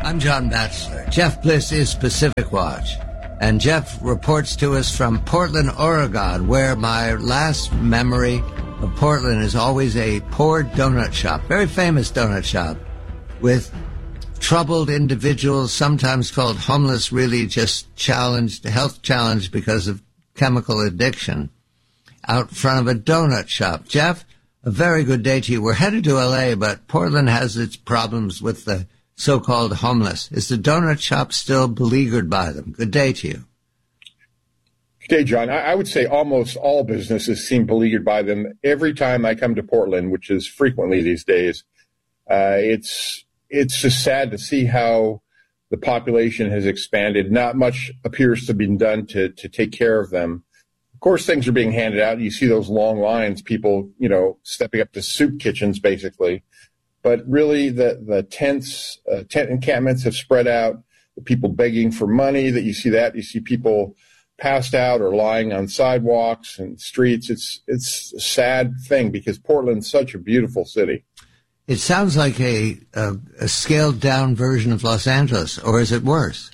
I'm John Batchelor. Jeff Bliss is Pacific Watch. And Jeff reports to us from Portland, Oregon, where my last memory of Portland is always a poor donut shop, very famous donut shop, with troubled individuals, sometimes called homeless, really just challenged, health challenged because of chemical addiction, out front of a donut shop. Jeff, a very good day to you. We're headed to L.A., but Portland has its problems with the so-called homeless. Is the donut shop still beleaguered by them? Good day to you. Good day, John. I would say almost all businesses seem beleaguered by them. Every time I come to Portland, which is frequently these days, it's just sad to see how the population has expanded. Not much appears to be done to take care of them. Of course, things are being handed out. You see those long lines, people, stepping up to soup kitchens, basically. But really, the tent encampments have spread out. The people begging for money, that you see people passed out or lying on sidewalks and streets. It's a sad thing because Portland's such a beautiful city. It sounds like a scaled down version of Los Angeles, or is it worse?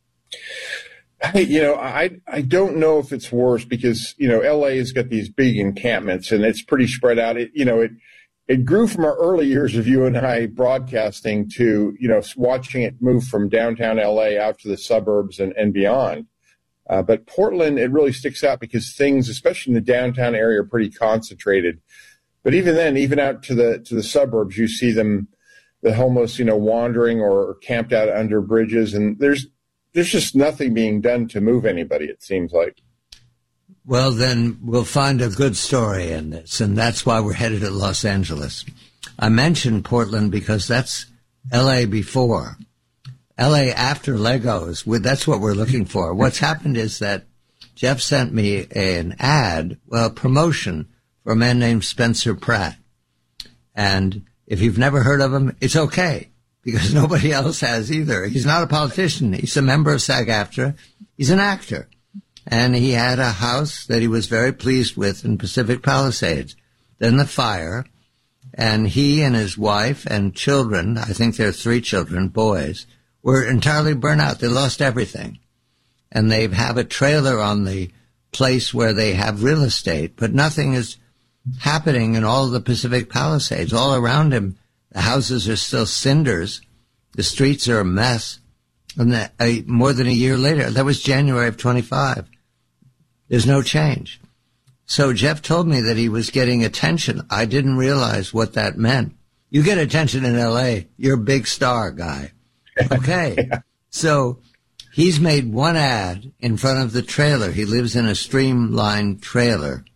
I don't know if it's worse because, LA has got these big encampments and it's pretty spread out. It grew from our early years of you and I broadcasting to, watching it move from downtown LA out to the suburbs and beyond. But Portland, it really sticks out because things, especially in the downtown area, are pretty concentrated. But even then, even out to the suburbs, you see the homeless, wandering or camped out under bridges. And there's just nothing being done to move anybody, it seems like. Well, then we'll find a good story in this, and that's why we're headed to Los Angeles. I mentioned Portland because that's L.A. before. L.A. after Legos, that's what we're looking for. What's happened is that Jeff sent me an ad, promotion for a man named Spencer Pratt. And if you've never heard of him, it's okay, because nobody else has either. He's not a politician. He's a member of SAG-AFTRA. He's an actor. And he had a house that he was very pleased with in Pacific Palisades. Then the fire, and he and his wife and children, I think there are 3 children, boys, were entirely burnt out. They lost everything. And they have a trailer on the place where they have real estate, but nothing is happening in all of the Pacific Palisades. All around him, the houses are still cinders. The streets are a mess. And more than a year later, that was January of 25. There's no change. So Jeff told me that he was getting attention. I didn't realize what that meant. You get attention in L.A., you're a big star guy. Okay. Yeah. So he's made one ad in front of the trailer. He lives in a streamlined trailer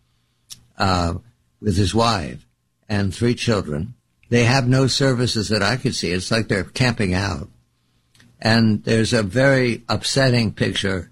with his wife and 3 children. They have no services that I could see. It's like they're camping out. And there's a very upsetting picture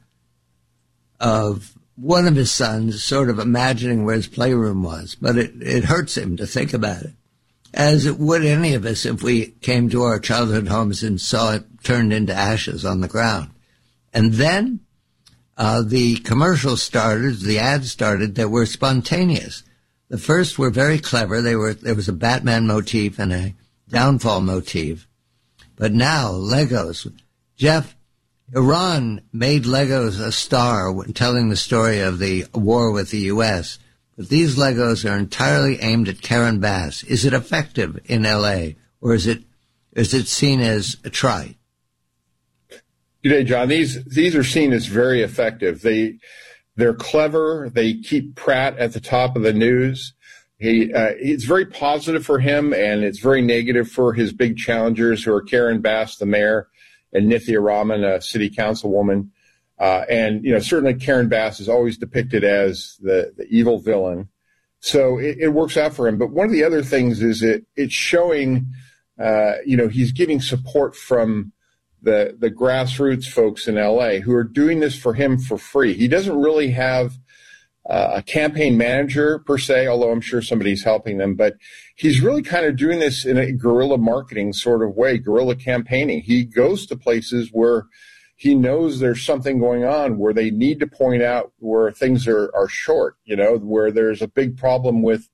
of one of his sons sort of imagining where his playroom was. But it hurts him to think about it, as it would any of us if we came to our childhood homes and saw it turned into ashes on the ground. And then the commercials started, the ads started that were spontaneous. The first were very clever. There was a Batman motif and a downfall motif. But now, Legos. Jeff, Iran made Legos a star when telling the story of the war with the U.S., but these Legos are entirely aimed at Karen Bass. Is it effective in L.A., or is it seen as a trite? Good day, John. These are seen as very effective. They're clever. They keep Pratt at the top of the news. It's very positive for him, and it's very negative for his big challengers, who are Karen Bass, the mayor, and Nithya Raman, a city councilwoman. And certainly Karen Bass is always depicted as the evil villain. So it works out for him. But one of the other things is it's showing, he's getting support from the grassroots folks in L.A. who are doing this for him for free. He doesn't really have a campaign manager per se, although I'm sure somebody's helping them, but he's really kind of doing this in a guerrilla marketing sort of way, guerrilla campaigning. He goes to places where he knows there's something going on, where they need to point out where things are short, where there's a big problem with,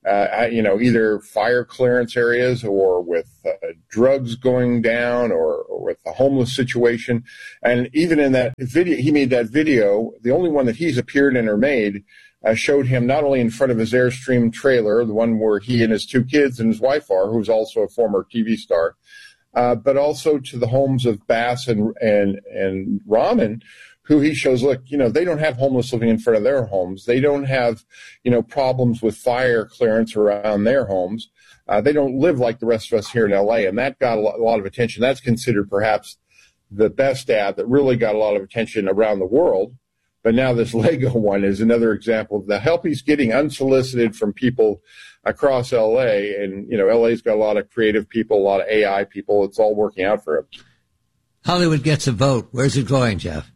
either fire clearance areas or with drugs going down or with the homeless situation. And even in that video, he made that video, the only one that he's appeared in or made, showed him not only in front of his Airstream trailer, the one where he and his 2 kids and his wife are, who's also a former TV star, but also to the homes of Bass and Rahman, who he shows, look, they don't have homeless living in front of their homes. They don't have, problems with fire clearance around their homes. They don't live like the rest of us here in L.A., and that got a lot of attention. That's considered perhaps the best ad that really got a lot of attention around the world. But now this Lego one is another example of the help he's getting unsolicited from people across L.A. And, L.A.'s got a lot of creative people, a lot of AI people. It's all working out for him. Hollywood gets a vote. Where's it going, Jeff?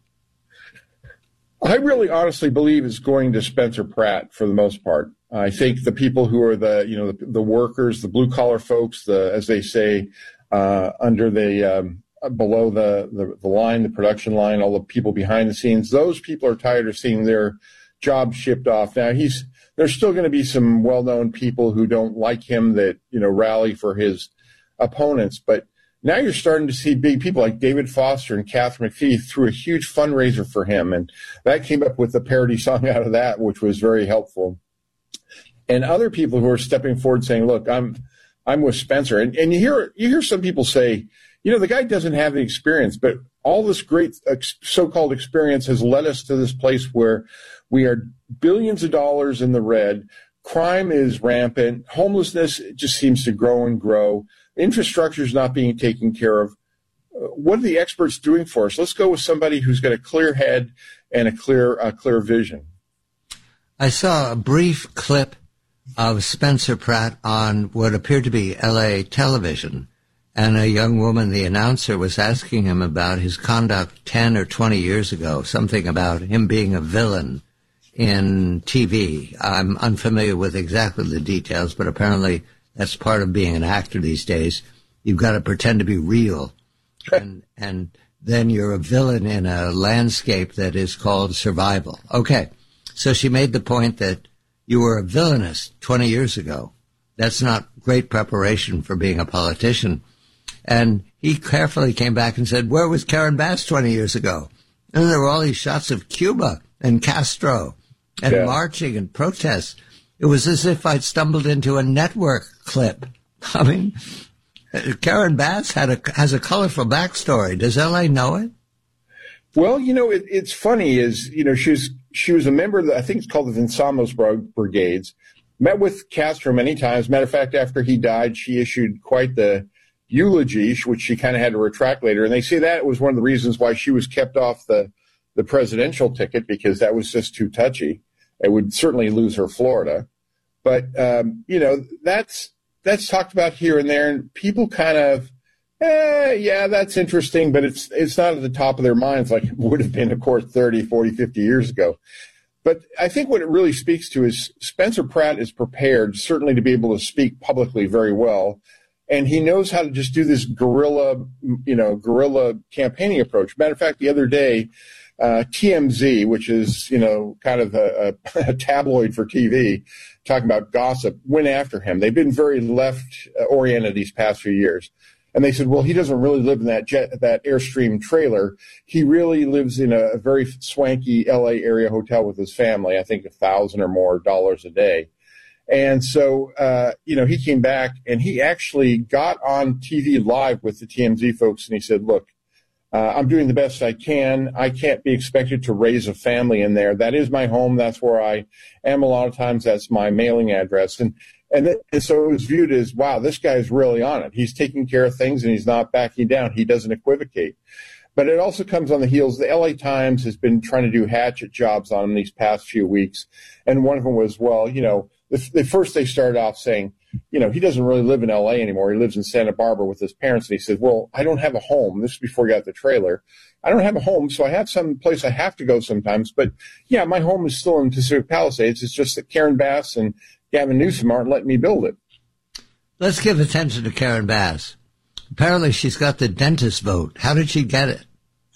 I really honestly believe it's going to Spencer Pratt for the most part. I think the people who are the workers, the blue collar folks, as they say, under the below the line, the production line, all the people behind the scenes, those people are tired of seeing their jobs shipped off. Now there's still going to be some well-known people who don't like him that, rally for his opponents, but now you're starting to see big people like David Foster and Catherine McPhee threw a huge fundraiser for him, and that came up with the parody song out of that, which was very helpful. And other people who are stepping forward saying, look, I'm with Spencer. And you hear some people say, the guy doesn't have the experience, but all this great so-called experience has led us to this place where we are billions of dollars in the red. Crime is rampant. Homelessness just seems to grow and grow. Infrastructure is not being taken care of. What are the experts doing for us? Let's go with somebody who's got a clear head and a clear vision. I saw a brief clip of Spencer Pratt on what appeared to be LA television, and a young woman, the announcer, was asking him about his conduct 10 or 20 years ago, something about him being a villain in TV. I'm unfamiliar with exactly the details, but apparently that's part of being an actor these days. You've got to pretend to be real, and then you're a villain in a landscape that is called survival. Okay, so she made the point that you were a villainous 20 years ago. That's not great preparation for being a politician. And he carefully came back and said, where was Karen Bass 20 years ago? And there were all these shots of Cuba and Castro and marching and protests. It was as if I'd stumbled into a network clip. I mean, Karen Bass has a colorful backstory. Does L.A. know it? Well, it's funny is, she was a member of I think it's called the Vinsamos Brigades, met with Castro many times. Matter of fact, after he died, she issued quite the eulogy, which she kind of had to retract later. And they say that was one of the reasons why she was kept off the presidential ticket, because that was just too touchy. It would certainly lose her Florida. But, that's talked about here and there, and people kind of, yeah, that's interesting, but it's not at the top of their minds like it would have been, of course, 30, 40, 50 years ago. But I think what it really speaks to is Spencer Pratt is prepared, certainly, to be able to speak publicly very well. And he knows how to just do this guerrilla campaigning approach. Matter of fact, the other day, TMZ, which is, kind of a tabloid for TV, talking about gossip, went after him. They've been very left-oriented these past few years. And they said, well, he doesn't really live in that Airstream trailer. He really lives in a very swanky L.A. area hotel with his family, I think $1,000 or more a day. And so, he came back and he actually got on TV live with the TMZ folks, and he said, look, I'm doing the best I can. I can't be expected to raise a family in there. That is my home. That's where I am a lot of times. That's my mailing address. And so it was viewed as, wow, this guy's really on it. He's taking care of things and he's not backing down. He doesn't equivocate. But it also comes on the heels. The LA Times has been trying to do hatchet jobs on him these past few weeks. And one of them was, well, first they started off saying, he doesn't really live in LA anymore. He lives in Santa Barbara with his parents. And he said, well, I don't have a home. This is before he got the trailer. I don't have a home, so I have some place I have to go sometimes. But yeah, my home is still in Pacific Palisades. It's just that Karen Bass and Gavin Newsom aren't letting me build it. Let's give attention to Karen Bass. Apparently she's got the dentist vote. How did she get it?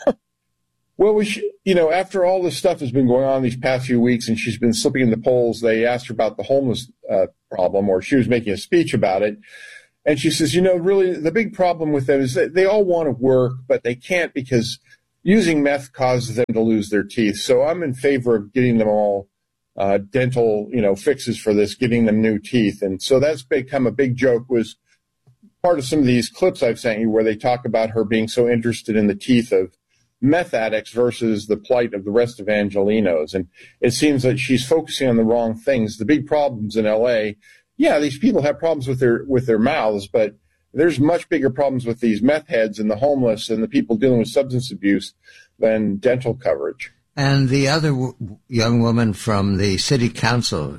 Well, after all this stuff has been going on these past few weeks and she's been slipping in the polls, they asked her about the homeless problem, or she was making a speech about it. And she says, really the big problem with them is that they all want to work, but they can't because using meth causes them to lose their teeth. So I'm in favor of getting them all dental, fixes for this, getting them new teeth. And so that's become a big joke, was part of some of these clips I've sent you where they talk about her being so interested in the teeth of meth addicts versus the plight of the rest of Angelenos. And it seems that she's focusing on the wrong things. The big problems in LA, these people have problems with their mouths, but there's much bigger problems with these meth heads and the homeless and the people dealing with substance abuse than dental coverage. And the other young woman from the city council,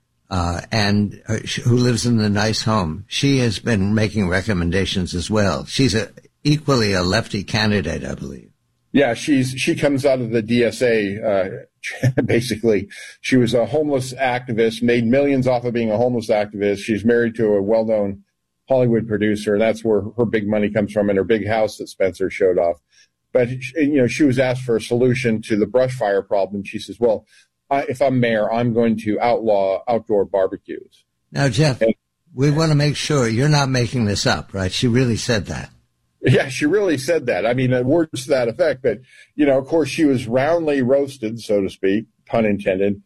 who lives in the nice home, she has been making recommendations as well. She's equally a lefty candidate, I believe. Yeah, she comes out of the DSA. Basically, she was a homeless activist, made millions off of being a homeless activist. She's married to a well-known Hollywood producer. That's where her big money comes from, and her big house that Spencer showed off. But, she was asked for a solution to the brush fire problem. She says, well, if I'm mayor, I'm going to outlaw outdoor barbecues. Now, Jeff, we want to make sure you're not making this up, right? She really said that. Yeah, she really said that. I mean, words to that effect. But, of course, she was roundly roasted, so to speak, pun intended,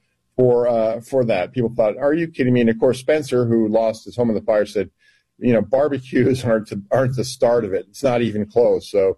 for that. People thought, are you kidding me? And, of course, Spencer, who lost his home in the fire, said, barbecues aren't the start of it. It's not even close. So,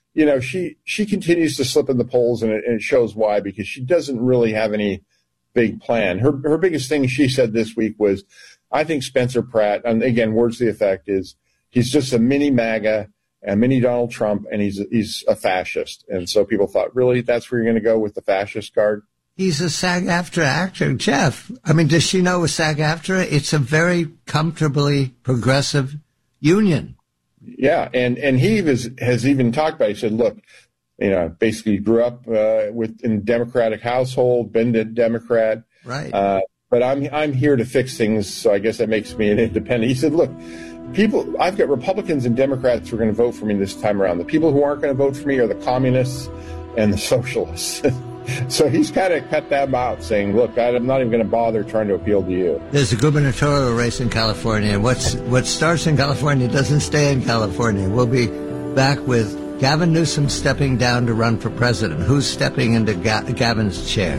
she continues to slip in the polls, and it shows why, because she doesn't really have any big plan. Her biggest thing she said this week was, I think Spencer Pratt, and again, words to the effect, is he's just a mini MAGA, a mini Donald Trump, and he's a fascist. And so people thought, really, that's where you're going to go with the fascist card? He's a SAG-AFTRA actor, Jeff. I mean, does she know with SAG-AFTRA? It's a very comfortably progressive union. Yeah, and he has even talked about it. He said, look, basically grew up in a Democratic household, been a Democrat. Right. But I'm here to fix things, so I guess that makes me an independent. He said, look, I've got Republicans and Democrats who are going to vote for me this time around. The people who aren't going to vote for me are the communists and the socialists. So he's kind of cut them out, saying, look, I'm not even going to bother trying to appeal to you. There's a gubernatorial race in California, and what starts in California doesn't stay in California. We'll be back with Gavin Newsom stepping down to run for president. Who's stepping into Gavin's chair?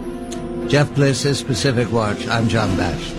Jeff Bliss is Pacific Watch. I'm John Batchelor.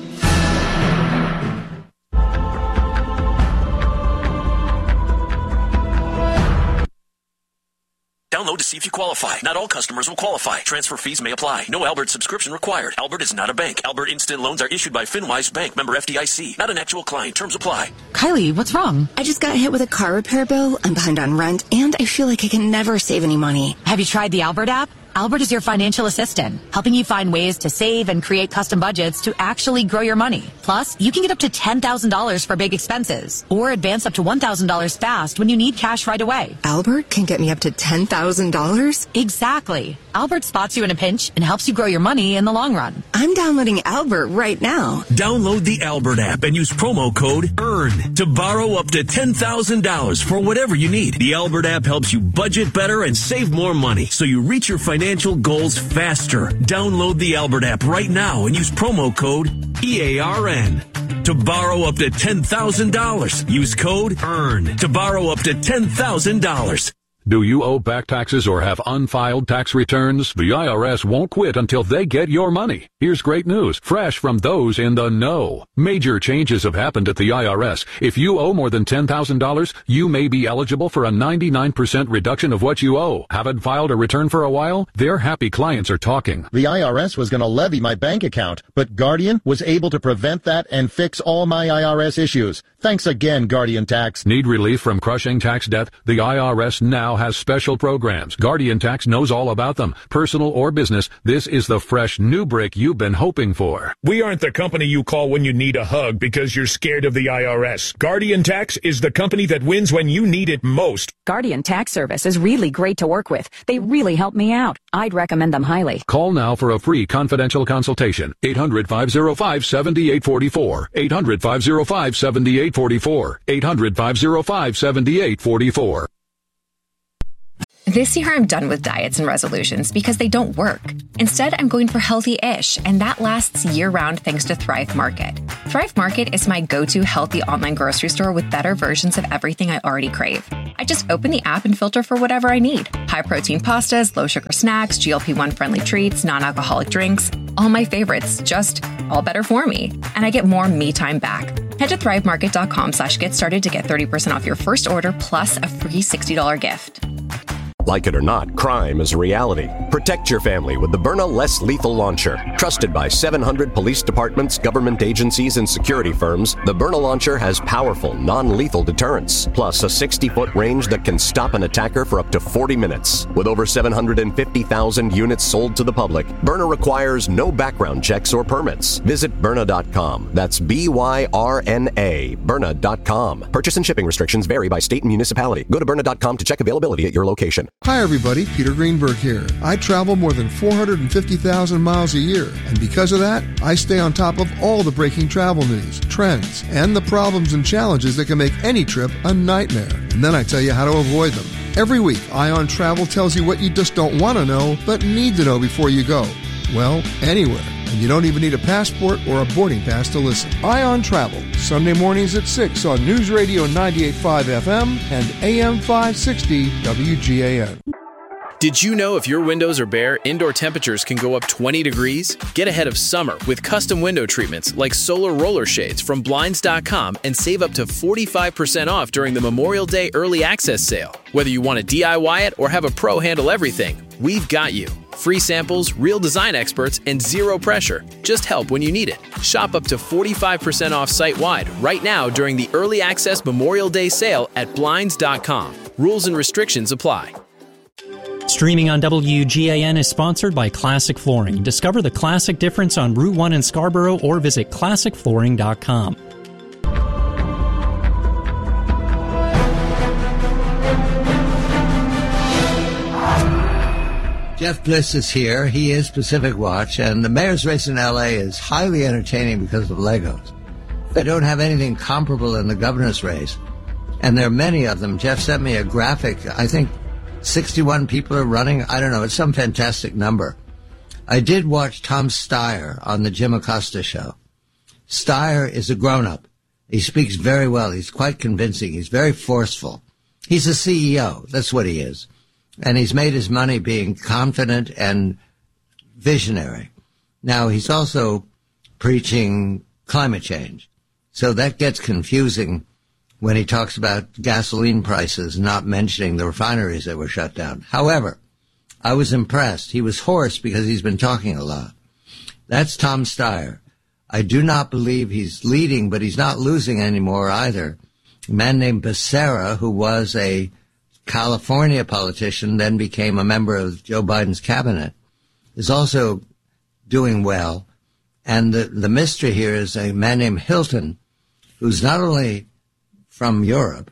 Download to see if you qualify. Not all customers will qualify. Transfer fees may apply. No Albert subscription required. Albert is not a bank. Albert Instant Loans are issued by FinWise Bank, member FDIC. Not an actual client. Terms apply. Kylie, what's wrong? I just got hit with a car repair bill. I'm behind on rent, and I feel like I can never save any money. Have you tried the Albert app? Albert is your financial assistant, helping you find ways to save and create custom budgets to actually grow your money. Plus, you can get up to $10,000 for big expenses, or advance up to $1,000 fast when you need cash right away. Albert can get me up to $10,000? Exactly. Albert spots you in a pinch and helps you grow your money in the long run. I'm downloading Albert right now. Download the Albert app and use promo code EARN to borrow up to $10,000 for whatever you need. The Albert app helps you budget better and save more money, so you reach your financial goals faster. Download the Albert app right now and use promo code EARN to borrow up to $10,000. Use code EARN to borrow up to $10,000. Do you owe back taxes or have unfiled tax returns? The IRS won't quit until they get your money. Here's great news, fresh from those in the know. Major changes have happened at the IRS. If you owe more than $10,000, you may be eligible for a 99% reduction of what you owe. Haven't filed a return for a while? Their happy clients are talking. The IRS was going to levy my bank account, but Guardian was able to prevent that and fix all my IRS issues. Thanks again, Guardian Tax. Need relief from crushing tax debt? The IRS now has special programs. Guardian Tax knows all about them. Personal or business, this is the fresh new brick you've been hoping for. We aren't the company you call when you need a hug because you're scared of the IRS. Guardian Tax is the company that wins when you need it most. Guardian Tax Service is really great to work with. They really help me out. I'd recommend them highly. Call now for a free confidential consultation. 800-505-7844. 800-505-7844. 800-505-7844. This year, I'm done with diets and resolutions because they don't work. Instead, I'm going for healthy-ish, and that lasts year-round thanks to Thrive Market. Thrive Market is my go-to healthy online grocery store with better versions of everything I already crave. I just open the app and filter for whatever I need. High-protein pastas, low-sugar snacks, GLP-1-friendly treats, non-alcoholic drinks. All my favorites, just all better for me. And I get more me time back. Head to thrivemarket.com/get started to get 30% off your first order plus a free $60 gift. Like it or not, crime is a reality. Protect your family with the Byrna Less Lethal Launcher. Trusted by 700 police departments, government agencies, and security firms, the Byrna Launcher has powerful, non-lethal deterrence, plus a 60-foot range that can stop an attacker for up to 40 minutes. With over 750,000 units sold to the public, Byrna requires no background checks or permits. Visit Byrna.com. That's BYRNA, Byrna.com. Purchase and shipping restrictions vary by state and municipality. Go to Byrna.com to check availability at your location. Hi everybody, Peter Greenberg here. I travel more than 450,000 miles a year, and because of that, I stay on top of all the breaking travel news, trends, and the problems and challenges that can make any trip a nightmare. And then I tell you how to avoid them. Every week, Ion Travel tells you what you just don't want to know, but need to know before you go. Well, anywhere. And you don't even need a passport or a boarding pass to listen. Ion Travel, Sunday mornings at 6 on News Radio 98.5 FM and AM 560 WGAN. Did you know if your windows are bare, indoor temperatures can go up 20 degrees? Get ahead of summer with custom window treatments like solar roller shades from Blinds.com and save up to 45% off during the Memorial Day Early Access Sale. Whether you want to DIY it or have a pro handle everything, we've got you. Free samples, real design experts, and zero pressure. Just help when you need it. Shop up to 45% off site-wide right now during the Early Access Memorial Day Sale at Blinds.com. Rules and restrictions apply. Streaming on WGAN is sponsored by Classic Flooring. Discover the classic difference on Route 1 in Scarborough or visit ClassicFlooring.com. Jeff Bliss is here. He is Pacific Watch, and the mayor's race in L.A. is highly entertaining because of Legos. They don't have anything comparable in the governor's race, and there are many of them. Jeff sent me a graphic. I think 61 people are running. I don't know. It's some fantastic number. I did watch Tom Steyer on the Jim Acosta show. Steyer is a grown-up. He speaks very well. He's quite convincing. He's very forceful. He's a CEO. That's what he is. And he's made his money being confident and visionary. Now, he's also preaching climate change. So that gets confusing when he talks about gasoline prices, not mentioning the refineries that were shut down. However, I was impressed. He was hoarse because he's been talking a lot. That's Tom Steyer. I do not believe he's leading, but he's not losing anymore either. A man named Becerra, who was a California politician, then became a member of Joe Biden's cabinet, is also doing well. And the mystery here is a man named Hilton, who's not only from Europe,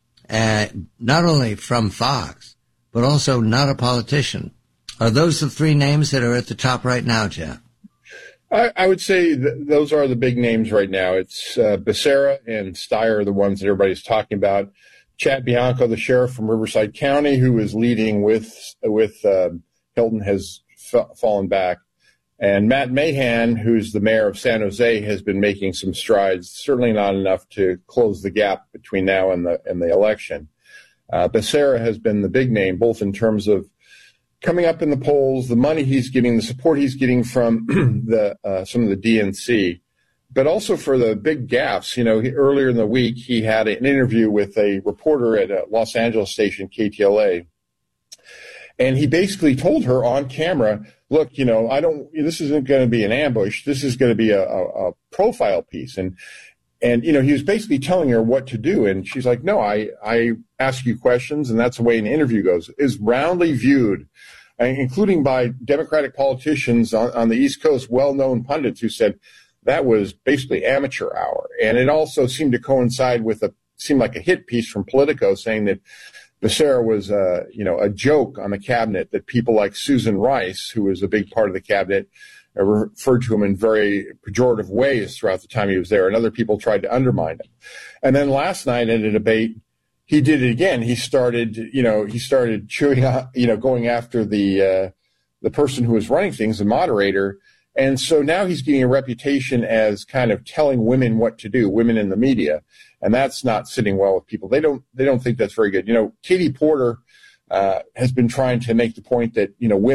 not only from Fox, but also not a politician. Are those the three names that are at the top right now, Jeff? I would say those are the big names right now. It's Becerra and Steyer are the ones that everybody's talking about. Chad Bianco, the sheriff from Riverside County, who is leading with Hilton, has fallen back. And Matt Mahan, who's the mayor of San Jose, has been making some strides, certainly not enough to close the gap between now and the election. Becerra has been the big name, both in terms of coming up in the polls, the money he's getting, the support he's getting from some of the DNC, but also for the big gaffes. You know, earlier in the week, he had an interview with a reporter at a Los Angeles station, KTLA, and he basically told her on camera, look, you know, this isn't going to be an ambush. This is going to be a profile piece. And, you know, he was basically telling her what to do. And she's like, no, I ask you questions. And that's the way an interview goes. Is roundly viewed, including by Democratic politicians on the East Coast, well-known pundits who said that was basically amateur hour. And it also seemed to coincide with seemed like a hit piece from Politico saying that Becerra was, a joke on the cabinet, that people like Susan Rice, who was a big part of the cabinet, referred to him in very pejorative ways throughout the time he was there, and other people tried to undermine him. And then last night in a debate, he did it again. He started chewing up, going after the person who was running things, the moderator. And so now he's getting a reputation as kind of telling women what to do, women in the media. And that's not sitting well with people. They don't think that's very good. Katie Porter has been trying to make the point that, women